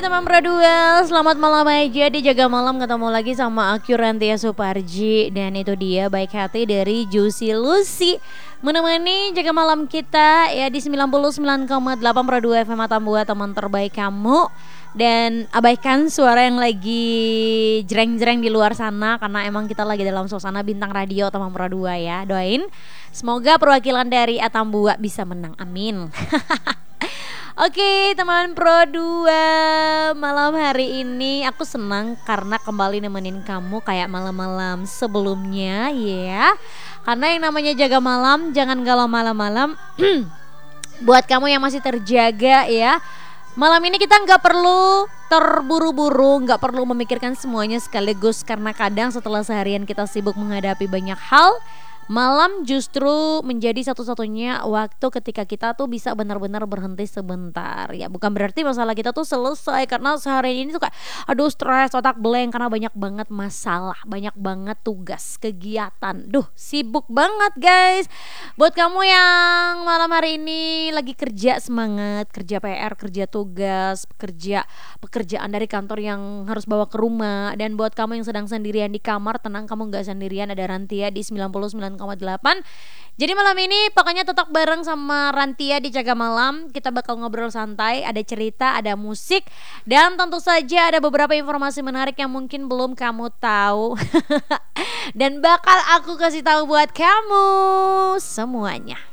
Teman Produa, selamat malam aja di Jaga Malam. Ketemu lagi sama aku Rantia Suparji. Dan itu dia Baik Hati dari Juicy Lucy, menemani Jaga Malam kita ya di 99,8 Produa FM Atambua, teman terbaik kamu. Dan abaikan suara yang lagi jreng-jreng di luar sana, karena emang kita lagi dalam suasana bintang radio teman Produa ya. Doain semoga perwakilan dari Atambua bisa menang, amin. Oke teman Pro 2, malam hari ini aku senang karena kembali nemenin kamu kayak malam-malam sebelumnya ya. Karena yang namanya jaga malam, jangan galau malam-malam. Buat kamu yang masih terjaga ya, malam ini kita gak perlu terburu-buru, gak perlu memikirkan semuanya sekaligus. Karena kadang setelah seharian kita sibuk menghadapi banyak hal, malam justru menjadi satu-satunya waktu ketika kita tuh bisa benar-benar berhenti sebentar. Ya bukan berarti masalah kita tuh selesai, karena sehari ini tuh kayak aduh stres, otak blank karena banyak banget masalah, banyak banget tugas, kegiatan. Duh sibuk banget guys. Buat kamu yang malam hari ini lagi kerja, semangat, kerja PR, kerja tugas, pekerjaan dari kantor yang harus bawa ke rumah. Dan buat kamu yang sedang sendirian di kamar, tenang, kamu gak sendirian, ada Rantia di 99,8. Jadi malam ini pokoknya tetap bareng sama Rantia di Jaga Malam. Kita bakal ngobrol santai, ada cerita, ada musik, dan tentu saja ada beberapa informasi menarik yang mungkin belum kamu tahu. Dan bakal aku kasih tahu buat kamu semuanya.